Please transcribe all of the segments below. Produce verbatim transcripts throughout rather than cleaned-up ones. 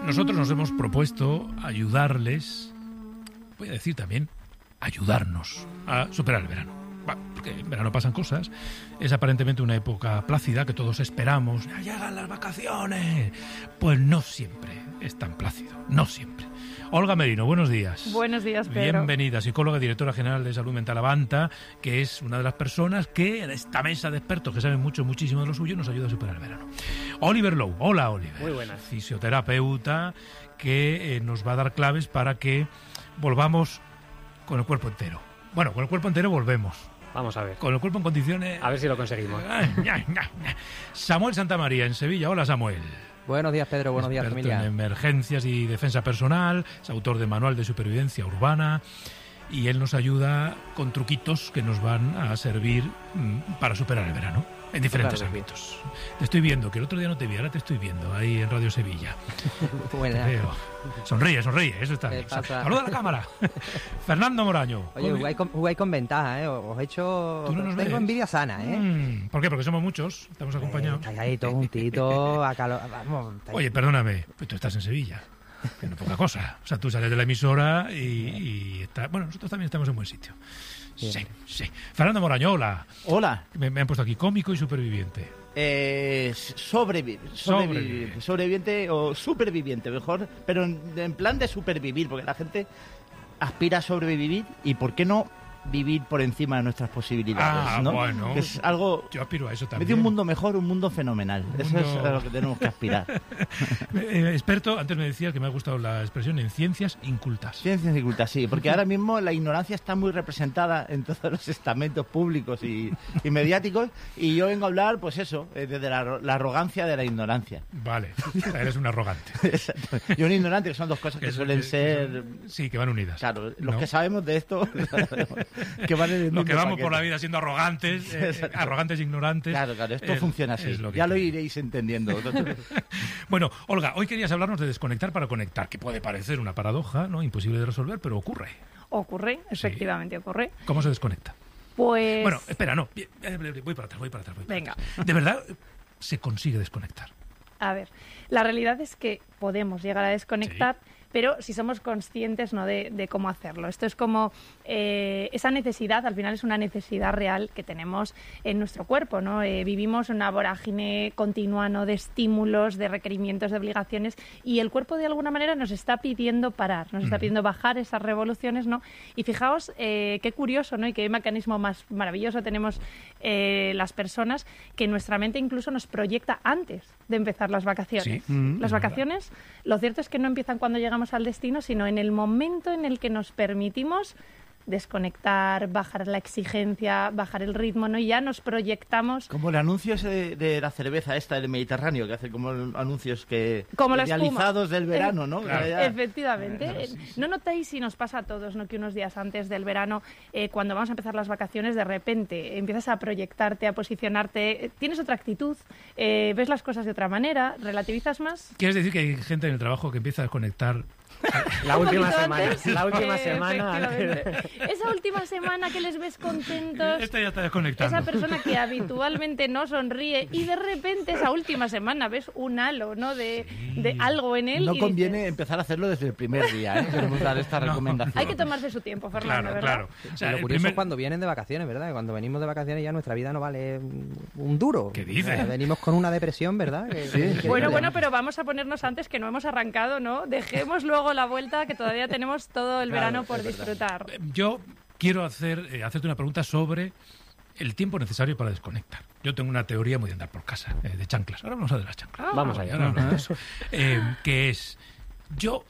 nosotros nos hemos propuesto ayudarles, voy a decir también, ayudarnos a superar el verano. Porque en verano pasan cosas, es aparentemente una época plácida que todos esperamos, ¡ya llegan las vacaciones! Pues no siempre es tan plácido, no siempre. Olga Merino, buenos días. Buenos días, Pedro. Bienvenida, psicóloga y directora general de Salud Mental Avanta, que es una de las personas que en esta mesa de expertos que saben mucho, muchísimo de lo suyo, nos ayuda a superar el verano. Oliver Lowe, hola Oliver. Muy buenas. Fisioterapeuta que eh, nos va a dar claves para que volvamos con el cuerpo entero. Bueno, con el cuerpo entero volvemos. Vamos a ver. Con el cuerpo en condiciones... A ver si lo conseguimos. Samuel Santamaría, en Sevilla. Hola, Samuel. Buenos días, Pedro. Buenos días, Experto familia. en emergencias y defensa personal, es autor de Manual de Supervivencia Urbana, y él nos ayuda con truquitos que nos van a servir mmm, para superar el verano, en diferentes claro, ámbitos. Te estoy viendo, que el otro día no te vi, ahora te estoy viendo, ahí en Radio Sevilla. Buena. Te veo. Sonríe, sonríe, eso está bien. Saluda a la cámara. Fernando Moraño. Oye, jugáis con, jugáis con ventaja, ¿eh? Os he hecho... ¿Tú no nos Tengo ves? envidia sana, ¿eh? Mm, ¿Por qué? Porque somos muchos, estamos acompañados. Eh, estáis ahí todos juntitos, a calor... Vamos, estáis... Oye, perdóname, pues tú estás en Sevilla. Que no es poca cosa. O sea, tú sales de la emisora y, y está... Bueno, nosotros también estamos en buen sitio. Bien. Sí, sí. Fernando Moraño, hola. Hola. Me, me han puesto aquí cómico y superviviente. Eh, sobrevi sobreviviente, Sobreviviente. sobreviviente o superviviente, mejor, pero en, en plan de supervivir, porque la gente aspira a sobrevivir y ¿por qué no vivir por encima de nuestras posibilidades? Ah, ¿no? bueno. Es algo... Yo aspiro a eso En también. vez de un mundo mejor, un mundo fenomenal. Un Eso mundo- es a lo que tenemos que aspirar. Eh, experto, antes me decías que me ha gustado la expresión en ciencias incultas. Ciencias y cultas, sí, porque ahora mismo la ignorancia está muy representada en todos los estamentos públicos y, y mediáticos, y yo vengo a hablar, pues eso, eh, desde la, la arrogancia de la ignorancia. Vale, o sea, eres un arrogante. Exacto. Y un ignorante, que son dos cosas que, eso- suelen que ser... son- Sí, que van unidas. Claro, los ¿no? que sabemos de esto, que van en el Los mismo que vamos paquete. por la vida siendo arrogantes, eh, Exacto. arrogantes e ignorantes. Claro, claro, esto eh, funciona así. es lo que Ya lo tiene. iréis entendiendo. Bueno, Olga, hoy querías hablarnos de desconectar para conectar, que puede parecer una paradoja, ¿no? Imposible de resolver, pero ocurre. Ocurre, efectivamente ocurre. ¿Cómo se desconecta? Pues... Bueno, espera, no. Bien, eh, Voy para atrás, voy para atrás. Voy para Venga. atrás. ¿De verdad se consigue desconectar? A ver, la realidad es que podemos llegar a desconectar, Sí. pero si somos conscientes, ¿no?, de, de cómo hacerlo. Esto es como eh, esa necesidad, al final es una necesidad real que tenemos en nuestro cuerpo, ¿no? Eh, vivimos una vorágine continua, ¿no?, de estímulos, de requerimientos, de obligaciones, y el cuerpo de alguna manera nos está pidiendo parar, nos está Ujú. pidiendo bajar esas revoluciones, ¿no? Y fijaos eh, qué curioso, ¿no?, y qué mecanismo más maravilloso tenemos eh, las personas, que nuestra mente incluso nos proyecta antes de empezar las vacaciones. Sí, Mm, Las es vacaciones, lo cierto es que no empiezan cuando llegamos al destino, sino en el momento en el que nos permitimos desconectar, bajar la exigencia, bajar el ritmo, ¿no? Y ya nos proyectamos Como el anuncio ese de, de la cerveza esta del Mediterráneo, que hace como anuncios que Como la espuma. idealizados del verano, ¿no? Claro. Ya- Efectivamente. Claro, Eh, sí, sí. ¿No notáis, si nos pasa a todos, ¿no?, que unos días antes del verano, eh, cuando vamos a empezar las vacaciones, de repente empiezas a proyectarte, a posicionarte, eh, tienes otra actitud, eh, ves las cosas de otra manera, relativizas más? ¿Quieres decir que hay gente en el trabajo que empieza a desconectar? La Un última poquito semana. antes. La última Eh, semana. efectivamente. Esa última semana que les ves contentos, Esta ya está desconectando. esa persona que habitualmente no sonríe, y de repente esa última semana ves un halo, ¿no?, de, de algo en él. No y conviene dices, empezar a hacerlo desde el primer día, ¿eh? Queremos dar esta No. recomendación. hay que tomarse su tiempo, Fernando, Claro, ¿verdad? claro. O sea, lo el curioso primer- es cuando vienen de vacaciones, ¿verdad? Cuando venimos de vacaciones ya nuestra vida no vale un un duro. ¿Qué dices? O sea, venimos con una depresión, ¿verdad? Que- que- que- Bueno, bueno, pero vamos a ponernos antes, que no hemos arrancado, ¿no? Dejemos luego la vuelta, que todavía tenemos todo el Claro, verano por es verdad. disfrutar. Yo quiero hacer, eh, hacerte una pregunta sobre el tiempo necesario para desconectar. Yo tengo una teoría muy de andar por casa, eh, de chanclas. Ahora vamos a de las chanclas. Ah. Vamos allá. Ahora hablamos de eso. Eh, que es, yo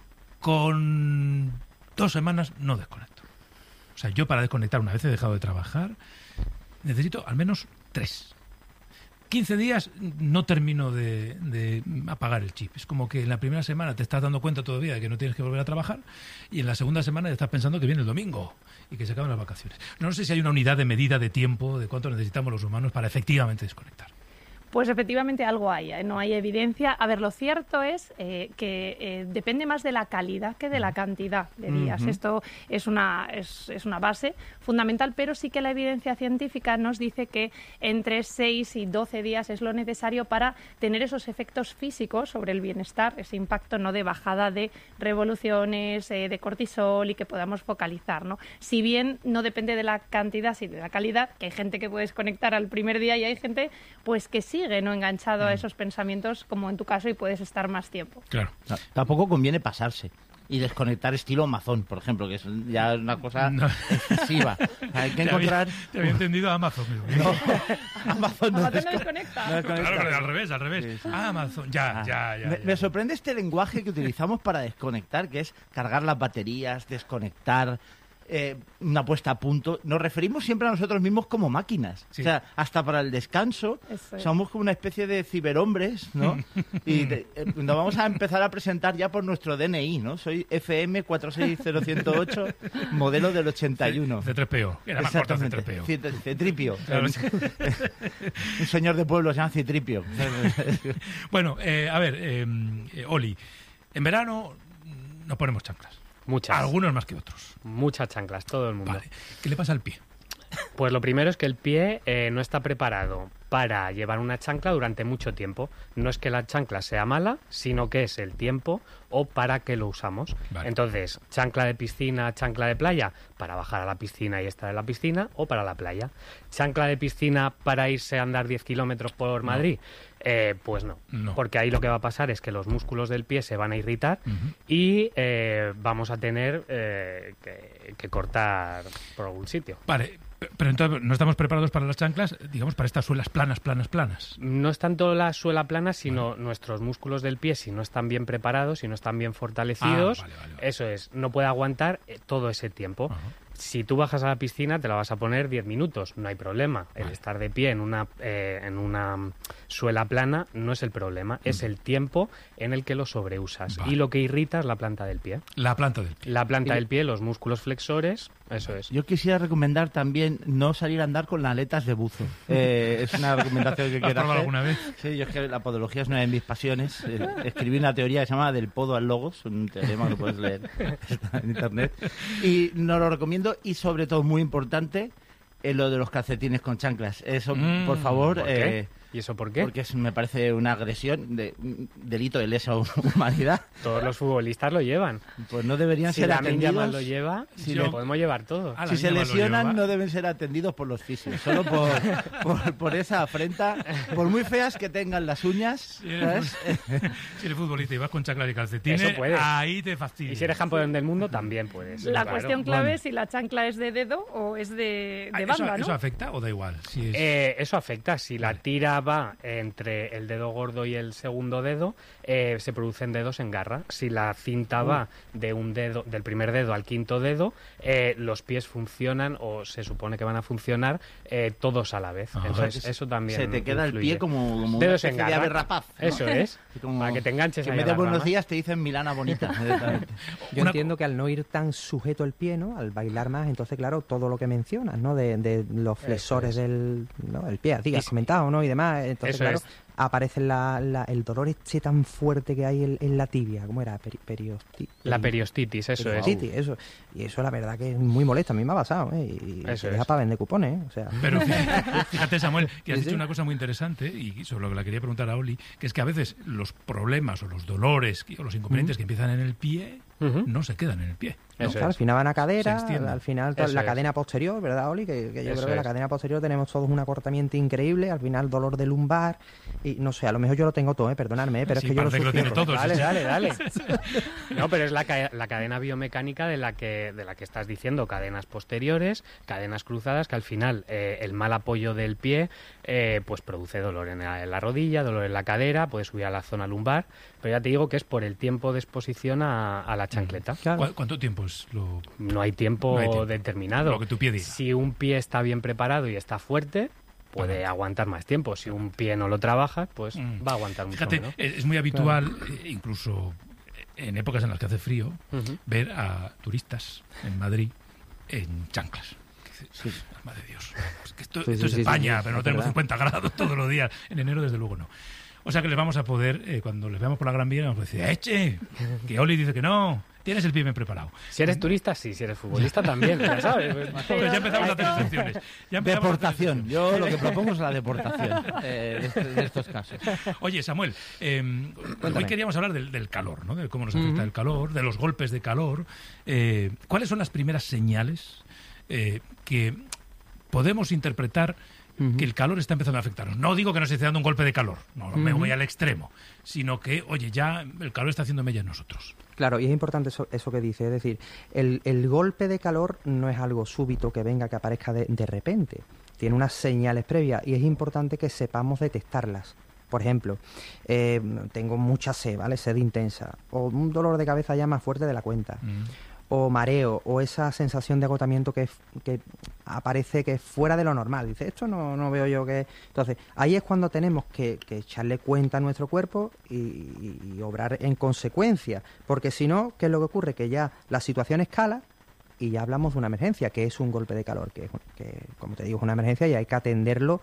con dos semanas no desconecto. O sea, yo para desconectar, una vez he dejado de trabajar, necesito al menos tres. quince días no termino de, de apagar el chip. Es como que en la primera semana te estás dando cuenta todavía de que no tienes que volver a trabajar, y en la segunda semana estás pensando que viene el domingo y que se acaban las vacaciones. No sé si hay una unidad de medida de tiempo de cuánto necesitamos los humanos para efectivamente desconectar. Pues efectivamente algo hay, ¿eh? No hay evidencia. A ver, lo cierto es eh, que eh, depende más de la calidad que de la cantidad de días. Uh-huh. Esto es una, es, es una base fundamental, pero sí que la evidencia científica nos dice que entre seis y doce días es lo necesario para tener esos efectos físicos sobre el bienestar, ese impacto no de bajada de revoluciones, eh, de cortisol y que podamos focalizar, ¿no? Si bien no depende de la cantidad, sino de la calidad, que hay gente que puede desconectar al primer día y hay gente pues que sigue no enganchado mm. a esos pensamientos, como en tu caso, y puedes estar más tiempo. Claro. No, tampoco conviene pasarse y desconectar estilo Amazon, por ejemplo, que es ya una cosa no. excesiva. Hay que encontrar... Te había, te había entendido Amazon. No, Amazon no, Amazon desco... no desconecta. No desconecta. Claro, pero al revés, al revés. Sí, sí. Ah, Amazon, ya, ah. ya, ya, Me, ya. me sorprende este lenguaje que utilizamos para desconectar, que es cargar las baterías, desconectar... Eh, una puesta a punto. Nos referimos siempre a nosotros mismos como máquinas. Sí. O sea, hasta para el descanso es. somos como una especie de ciberhombres, ¿no? Y de, eh, nos vamos a empezar a presentar ya por nuestro D N I, ¿no? Soy F M cuatro seis cero uno cero ocho, modelo del ochenta y uno. C tres P O. Era más corto C tres P O. Citripio. Claro. Un señor de pueblo se llama Citripio. Bueno, eh, a ver, eh, eh, Oli, en verano nos ponemos chanclas. Muchas. Algunos más que otros. Muchas chanclas, todo el mundo. Vale. ¿Qué le pasa al pie? Pues lo primero es que el pie eh, no está preparado para llevar una chancla durante mucho tiempo. No es que la chancla sea mala, sino que es el tiempo o para qué lo usamos. Vale. Entonces, chancla de piscina, chancla de playa, para bajar a la piscina y estar en la piscina, o para la playa. Chancla de piscina para irse a andar diez kilómetros por Madrid. No. Eh, pues no. no, porque ahí lo que va a pasar es que los músculos del pie se van a irritar uh-huh. y eh, vamos a tener eh, que, que cortar por algún sitio. Vale, pero entonces no estamos preparados para las chanclas, digamos, para estas suelas planas, planas, planas. No es tanto la suela plana, sino vale. nuestros músculos del pie, si no están bien preparados, si no están bien fortalecidos, ah, vale, vale, vale. eso es, no puede aguantar todo ese tiempo. Uh-huh. Si tú bajas a la piscina, te la vas a poner diez minutos, no hay problema. El vale. estar de pie en una, eh, en una suela plana no es el problema, mm. es el tiempo en el que lo sobreusas. Vale. Y lo que irrita es la planta del pie. La planta del pie. La planta y... del pie, los músculos flexores, eso es. Yo quisiera recomendar también no salir a andar con aletas de buzo. Eh, es una recomendación que quiero hacer. alguna vez? Sí, yo es que la podología es una de mis pasiones. Eh, escribí una teoría que se llama del podo al logos, un teorema que lo puedes leer en internet. Y no lo recomiendo. Y sobre todo, muy importante, es lo de los calcetines con chanclas. Eso, mm, por favor. ¿Por qué? Eh, ¿Y eso por qué? Porque es, me parece una agresión, de un delito de lesa humanidad. Todos los futbolistas lo llevan. Pues no deberían si ser la atendidos. Si lo lleva, si lo le, podemos llevar todos. Si se lesionan, no deben ser atendidos por los fisios. Solo por, por, por esa afrenta. Por muy feas que tengan las uñas. Si eres, si eres futbolista y vas con chanclas y calcetines, eso puedes. Ahí te fastidia. Y si eres campeón del mundo, también puedes. La claro. cuestión clave bueno. es si la chancla es de dedo o es de, de ¿Eso, bamba, ¿no? ¿Eso afecta o da igual? Si es... eh, eso afecta. Si vale. la tira va entre el dedo gordo y el segundo dedo, eh, se producen dedos en garra. Si la cinta uh. va de un dedo, del primer dedo al quinto dedo, eh, los pies funcionan o se supone que van a funcionar eh, todos a la vez. Ajá. Entonces, se, eso también se te queda influye. el pie como, como dedos una en especie garra. de ave rapaz, ¿no? Eso es. Como, para que te enganches que ahí en vez de a las buenos ramas. días te dicen Milana bonita. Yo Una... entiendo que al no ir tan sujeto el pie, ¿no? Al bailar más, entonces, claro, todo lo que mencionas, ¿no? De, de los flexores es. del ¿no? el pie, así que has comentado, ¿no? Y demás. Entonces, eso claro, es. aparece la, la, el dolor este tan fuerte que hay en, en la tibia. ¿Cómo era? Peri, periosti, la periostitis, eso periostitis, es. Eso. Y eso la verdad que es muy molesto. A mí me ha pasado, ¿eh? Y eso se deja es. para vender cupones, ¿eh? O sea. Pero fíjate, Samuel, que has sí, dicho sí. una cosa muy interesante y sobre lo que la quería preguntar a Oli, que es que a veces los problemas o los dolores o los inconvenientes uh-huh. que empiezan en el pie uh-huh. no se quedan en el pie. No, claro, al final van a cadera, al, al final Eso la es. cadena posterior, ¿verdad, Oli? Que, que yo Eso creo que es. la cadena posterior tenemos todos un acortamiento increíble, al final dolor de lumbar, y no sé, a lo mejor yo lo tengo todo, ¿eh? Perdonadme, ¿eh? Pero sí, es que yo lo, que lo tiene todo. Dale, sí, dale, dale. No, pero es la, ca- la cadena biomecánica de la que de la que estás diciendo, cadenas posteriores, cadenas cruzadas, que al final eh, el mal apoyo del pie eh, pues produce dolor en la, en la rodilla, dolor en la cadera, puede subir a la zona lumbar, pero ya te digo que es por el tiempo de exposición a, a la chancleta. Claro. ¿Cuánto tiempo es lo...? No hay tiempo, No hay tiempo. determinado. Lo que tu pie diga. Si un pie está bien preparado y está fuerte, puede Ajá. aguantar más tiempo. Si un pie no lo trabaja, pues Mm. va a aguantar mucho Fíjate, menos. es muy habitual, eh, incluso en épocas en las que hace frío, Uh-huh. ver a turistas en Madrid en chanclas. Sí, madre de Dios. Es que esto, Sí, esto sí, es sí, España, sí, sí, pero no es tenemos verdad. cincuenta grados todos los días. En enero, desde luego, no. O sea que les vamos a poder, eh, cuando les veamos por la Gran Vía, vamos a decir, ¡eche! Que Oli dice que no. Tienes el pie bien preparado. Si eres turista, sí. Si eres futbolista, también. Ya sabes. Pues, Pues ya empezamos a hacer excepciones. Ya empezamos a hacer Deportación. excepciones. Yo lo que propongo es la deportación eh, de, este- de estos casos. Oye, Samuel, eh, hoy queríamos hablar del, del calor, ¿no? De cómo nos afecta el calor, de los golpes de calor. Eh, ¿Cuáles son las primeras señales eh, que podemos interpretar que el calor está empezando a afectarnos? No digo que nos esté dando un golpe de calor, no me voy al extremo, sino que, oye, ya el calor está haciendo mella en nosotros. Claro, y es importante eso, eso que dice, es decir, el, el golpe de calor no es algo súbito que venga, que aparezca de, de repente, tiene unas señales previas y es importante que sepamos detectarlas. Por ejemplo, eh, tengo mucha sed, ¿vale? Sed intensa, o un dolor de cabeza ya más fuerte de la cuenta, Mm. o mareo, o esa sensación de agotamiento que, que aparece que es fuera de lo normal. Dice, esto no, no veo yo que... Entonces, ahí es cuando tenemos que, que echarle cuenta a nuestro cuerpo y, y- y obrar en consecuencia. Porque si no, ¿qué es lo que ocurre? Que ya la situación escala y ya hablamos de una emergencia, que es un golpe de calor, que, que como te digo, es una emergencia y hay que atenderlo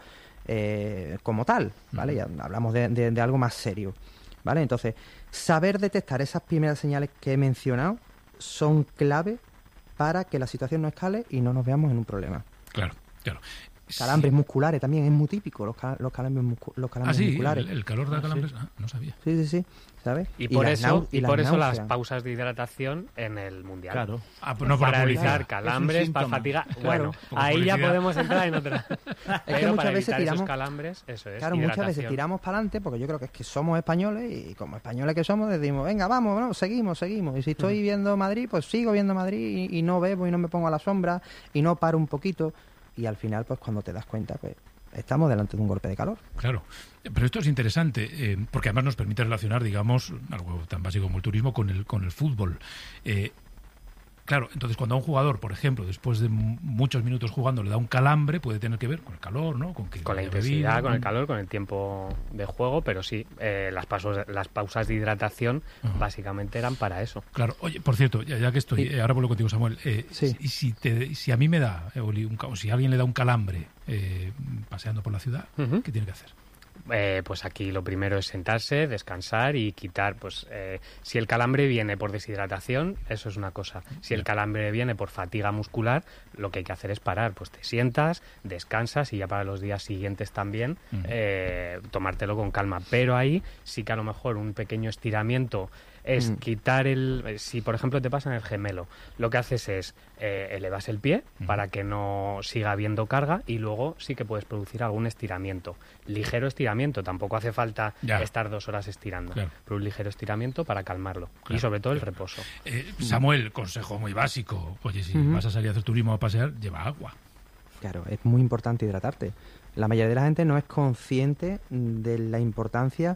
eh, como tal, ¿vale? Ya hablamos de, de- de algo más serio, ¿vale? Entonces, saber detectar esas primeras señales que he mencionado son clave para que la situación no escale y no nos veamos en un problema. Claro, claro. Calambres musculares también es muy típico, los, cal- los calambres, muscu- los Ah, calambres sí, musculares. el, el calor da calambres. Ah, no sabía. Sí, sí, sí, ¿sabes? Y por las eso, nau- y las por eso las náuseas. pausas de hidratación en el Mundial. Claro. Ah, pues no por la Para publicidad. evitar calambres, para síntoma. fatiga. Claro. Bueno, Por ahí ya publicidad. podemos entrar en otra. que Pero muchas para veces evitar esos tiramos- calambres, eso es. Claro, muchas veces hidratación. tiramos para adelante porque yo creo que es que somos españoles y como españoles que somos decimos, venga, vamos, no, seguimos, seguimos. Y si estoy viendo Madrid, pues sigo viendo Madrid y, y no bebo y no me pongo a la sombra y no paro un poquito. Y al final, pues cuando te das cuenta, pues estamos delante de un golpe de calor. Claro, pero esto es interesante, eh, porque además nos permite relacionar, digamos, algo tan básico como el turismo con el, con el fútbol. Eh, claro, entonces cuando a un jugador, por ejemplo, después de m- muchos minutos jugando le da un calambre, puede tener que ver con el calor, ¿no? Con, que Con la haya intensidad, bebido, con el calor, con el tiempo de juego, pero sí, eh, las, pasos, las pausas de hidratación Ajá. básicamente eran para eso. Claro, oye, por cierto, ya, ya que estoy, Sí. eh, ahora vuelvo contigo, Samuel. Eh, Sí. si, si, te- si a mí me da, eh, Oli, un ca- o si a alguien le da un calambre eh, paseando por la ciudad, Ujú. ¿qué tiene que hacer? Eh, pues aquí lo primero es sentarse, descansar y quitar, pues eh, si el calambre viene por deshidratación, eso es una cosa. Si el calambre viene por fatiga muscular, lo que hay que hacer es parar, pues te sientas, descansas y ya para los días siguientes también Ujú. eh, tomártelo con calma. Pero ahí sí que a lo mejor un pequeño estiramiento es Mm. quitar el... eh, Si por ejemplo te pasa en el gemelo, lo que haces es eh, elevas el pie Ujú. para que no siga habiendo carga y luego sí que puedes producir algún estiramiento. Ligero estiramiento, tampoco hace falta Ya. estar dos horas estirando, Claro. pero un ligero estiramiento para calmarlo. Claro, Y sobre todo el claro. reposo. Eh, Samuel, consejo muy básico. Oye, si Ujú. vas a salir a hacer turismo o a pasear, lleva agua. Claro, es muy importante hidratarte. La mayoría de la gente no es consciente de la importancia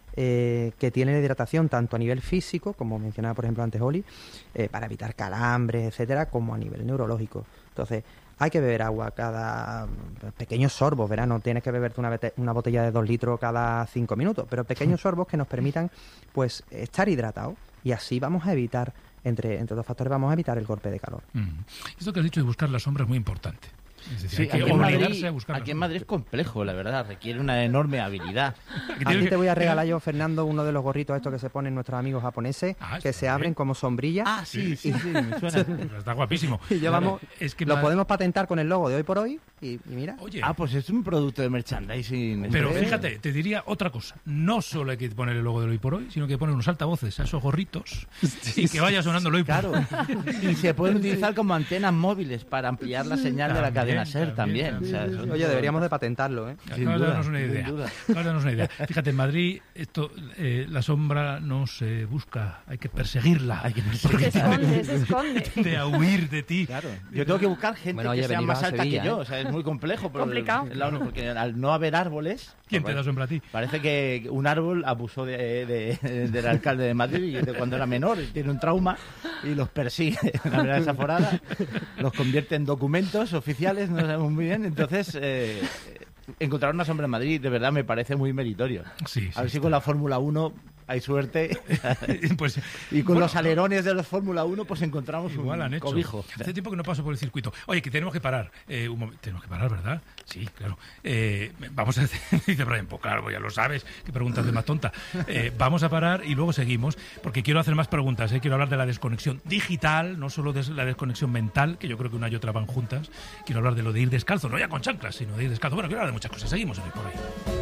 eh, que tiene la hidratación, tanto a nivel físico, como mencionaba por ejemplo antes Oli, eh, para evitar calambres, etcétera, como a nivel neurológico. Entonces, hay que beber agua cada pequeños sorbos, ¿verdad? No tienes que beberte una, bete- una botella de dos litros cada cinco minutos, pero pequeños sorbos que nos permitan, pues, estar hidratados y así vamos a evitar, entre, entre dos factores, vamos a evitar el golpe de calor. Mm. Esto que has dicho de buscar la sombra es muy importante. Es decir, Sí, hay que aquí en obligarse Madrid, a buscar la aquí en sombra. Madrid es complejo, la verdad. Requiere una enorme habilidad. Que A tienes ti que- te voy a regalar yo, Fernando, uno de los gorritos estos que se ponen nuestros amigos japoneses, Ah, que está se abren bien. como sombrilla. Ah, sí, sí, sí, me suena. Pero está guapísimo. Y llevamos, Es que lo ma- podemos patentar con el logo de hoy por hoy y, y mira. Oye, Ah, pues es un producto de merchandising. pero hombre. fíjate, te diría otra cosa. No solo hay que poner el logo del hoy por hoy, sino que poner unos altavoces a esos gorritos y que vaya sonando el hoy por Claro. hoy. Y se pueden utilizar como antenas móviles para ampliar la señal de la También, cadena SER también, también. O sea, también. son Oye, todo- deberíamos de patentarlo, ¿eh? Sin Acabas de duda, darnos una sin idea. duda. Acabas de darnos una idea. Fíjate, en Madrid esto, eh, la sombra no se busca, hay que perseguirla. Hay que Se perseguirla. esconde, se esconde. de a huir de ti. Claro. Yo tengo que buscar gente Bueno, que oye, sea venid más a alta Sevilla, que yo. ¿eh? O sea, es muy complejo. pero- Complicado. la- Porque al no haber árboles... ¿Quién pues, te da sombra a ti? Parece que un árbol abusó de, de- del alcalde de Madrid de cuando era menor y tiene un trauma y los persigue de una manera desaforada, los convierte en documentos oficiales, no sabemos muy bien. Entonces, eh, encontrar una sombra en Madrid de verdad me parece muy meritorio. Sí, sí, A ver si está. con la Fórmula uno hay suerte. Pues, y con bueno, los alerones de los Fórmula uno pues encontramos igual un han hecho. cobijo. Hace tiempo que no paso por el circuito. Oye, que tenemos que parar. Eh, un momento. Tenemos que parar, ¿verdad? Sí, claro. Eh, vamos a hacer... Dice Brian, pues claro, ya lo sabes. Qué preguntas de más tonta. Eh, vamos a parar y luego seguimos, porque quiero hacer más preguntas. ¿eh? Quiero hablar de la desconexión digital, no solo de la desconexión mental, que yo creo que una y otra van juntas. Quiero hablar de lo de ir descalzo, no ya con chanclas, sino de ir descalzo. Bueno, quiero hablar de muchas cosas. Seguimos en el por ahí.